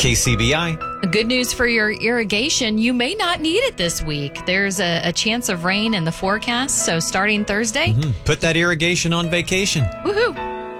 KCBI. Good news for your irrigation. You may not need it this week. There's a chance of rain in the forecast, so starting Thursday. Put that irrigation on vacation. Woohoo!